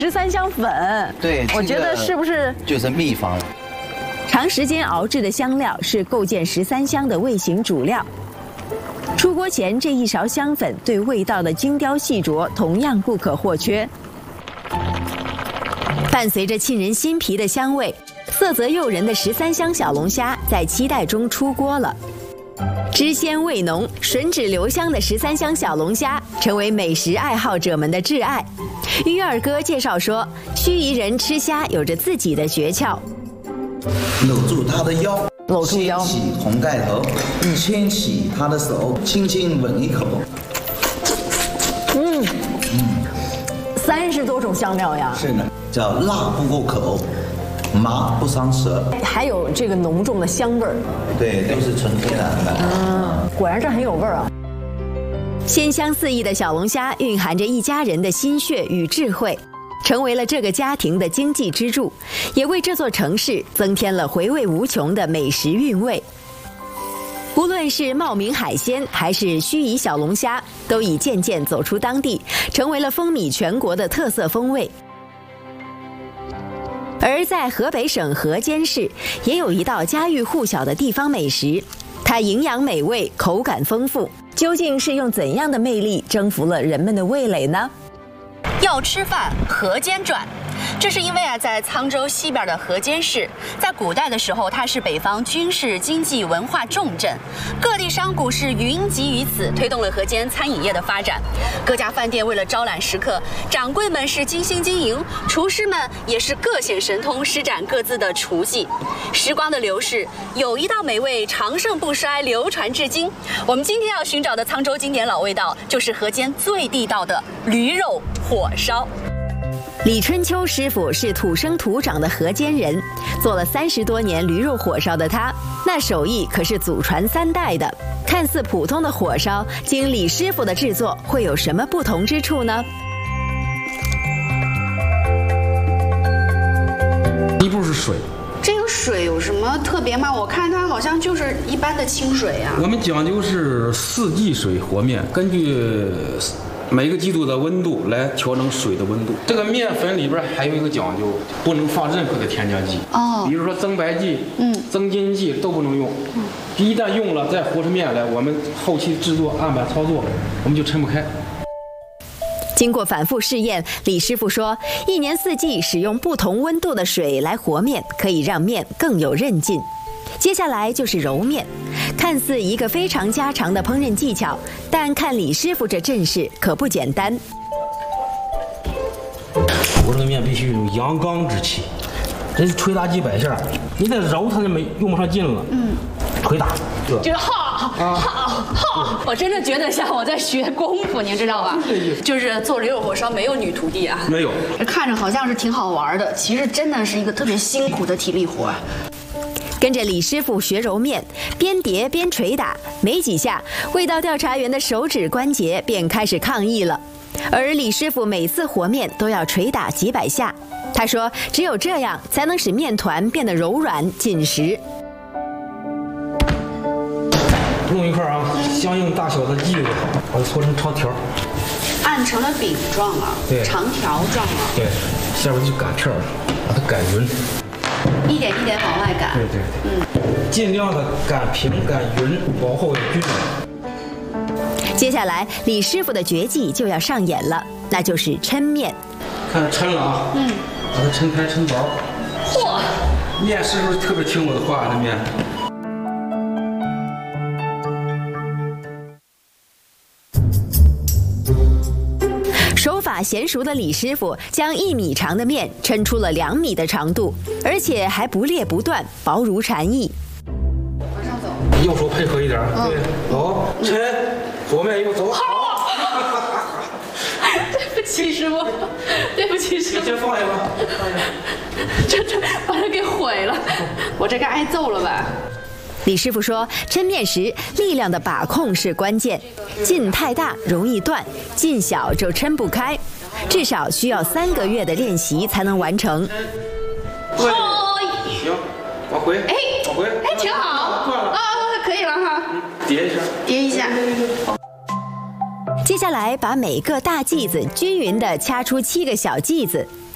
13香粉， 对， 我觉得是不是就是秘方？ 长时间熬制的香料是构建13香的味型主料。出锅前这一勺香粉对味道的精雕细琢同样不可或缺。伴随着沁人心脾的香味，色泽诱人的13香小龙虾在期待中出锅了。汁鲜味浓、吮指留香的13香小龙虾成为美食爱好者们的挚爱。于二哥介绍说，盱眙人吃虾有着自己的诀窍。 搂住他的腰， 搂住腰， 掀起红盖头，牵起他的手，轻轻吻一口。 30多种香料呀， 是的，叫辣不过口，麻不伤舌， 还有这个浓重的香味儿。 对，都是纯天然的。 果然是很有味儿啊。 鲜香四溢的小龙虾蕴含着一家人的心血与智慧，成为了这个家庭的经济支柱，也为这座城市增添了回味无穷的美食韵味。无论是茂名海鲜还是盱眙小龙虾，都已渐渐走出当地，成为了风靡全国的特色风味。而在河北省河间市，也有一道家喻户晓的地方美食，它营养美味，口感丰富。究竟是用怎样的魅力征服了人们的味蕾呢？ 要吃饭，河间转。这是因为在沧州西边的河间市，在古代的时候，它是北方军事、经济、文化重镇，各地商贾是云集于此，推动了河间餐饮业的发展。各家饭店为了招揽食客，掌柜们是精心经营，厨师们也是各显神通，施展各自的厨技。时光的流逝，有一道美味长盛不衰，流传至今。我们今天要寻找的沧州经典老味道，就是河间最地道的驴肉火烧。 李春秋师傅是土生土长的河间人，做了30多年驴肉火烧的他，那手艺可是祖传3代的。看似普通的火烧，经李师傅的制作，会有什么不同之处呢？ 第一步是水。 这个水有什么特别吗？我看它好像就是一般的清水啊。 我们讲究是4季水和面，根据每个季度的温度来调整水的温度。这个面粉里边还有一个讲究，不能放任何的添加剂。比如说增白剂、增筋剂都不能用。一旦用了，再和出面来，我们后期制作案板操作，我们就抻不开。 经过反复试验，李师傅说，1年4季使用不同温度的水来和面，可以让面更有韧劲。接下来就是揉面，看似一个非常家常的烹饪技巧，但看李师傅这阵势可不简单。 我这个面必须有阳刚之气，这是捶打几百下，你再揉它就没用不上劲了。捶打， 就是好，我真的觉得像我在学功夫，您知道吧？就是做驴肉火烧没有女徒弟啊， 没有。 看着好像是挺好玩的，其实真的是一个特别辛苦的体力活。 跟着李师傅学揉面，边叠边捶打，没几下，味道调查员的手指关节便开始抗议了。而李师傅每次和面都要捶打几百下，他说只有这样才能使面团变得柔软紧实。 弄一块啊，相应大小的剂子，把它搓成长条， 按成了饼状啊， 对， 长条状啊， 对，下边就擀片儿，把它擀匀， 一点一点往外擀， 对，尽量的擀平擀匀，往后要均匀。 接下来李师傅的绝技就要上演了，那就是抻面。 看抻了啊，把它抻开抻薄。 嚯， 面是不是特别听我的话？这面。 手法娴熟的李师傅将1米长的面抻出了2米的长度，而且还不裂不断，薄如蝉翼。 往上走， 右手配合一点，对，走，抻，左面右走，好。 对不起师傅，对不起师傅， 先放下吧， 这把它给毁了，我这该挨揍了吧？ 李师傅说，抻面时力量的把控是关键，劲太大容易断，劲小就抻不开，至少需要3个月的练习才能完成。 对，行，往回，往回， 挺好， 断了， 可以了哈， 叠一下， 叠一下。 接下来把每个大剂子均匀地掐出7个小剂子，